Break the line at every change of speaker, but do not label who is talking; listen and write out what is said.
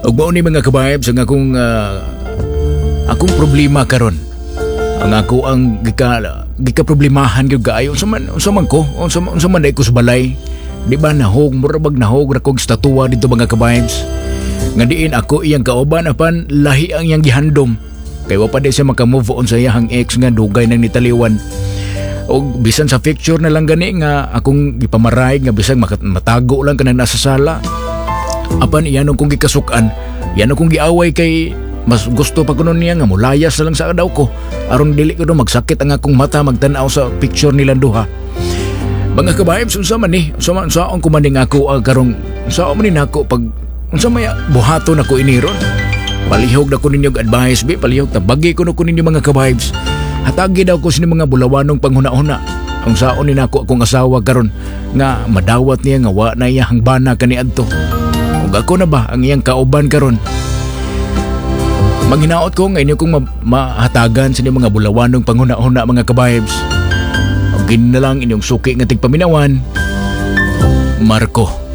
ug mao ni mga ka-vibes ang akong problema karon. Ang ako ang gika problemahan gyud kaayo unsa man ko unsa man dai ko sa balay. Di ba nahog murabag nahog ra kog statua dito mga ka-vibes. Nga diin ako iyang kauban apan lahi ang iyang gihandom. Kay wa pa di siya maka-move on sa iyang ex nga dugay nang nitaliwan. O bisan sa picture na lang gani nga akong gipamaray nga bisan matago lang kanang nasa sala. Apan iyan kong gikasukan, iyan kong giaway kay mas gusto pa kuno niya nga mulayas na lang sa daw ko aron dili ko do magsakit ang akong mata magtan-aw sa picture nilang duha. Mga ka-vibes unsa man ni unsaon ko man ning ako karong unsaon man ni nako pag unsa may buhaton ako iniron. Palihog na ko ninyo advice bi palihog tabagi ko ninyo mga ka-vibes. Hatagi daw ko sini mga bulawanong panghuna-huna. Ang saon ni nako akong asawa karon nga madawat niya nga wa na iya hangbana kaniadto. Ug ako na ba ang iyang kauban karon? Manghinaot ko nga inyo kong mahatagan sa mga bulawanong panghuna-huna mga ka-vibes. Ang ginalang inyong suki nga tigpaminawan, Marco.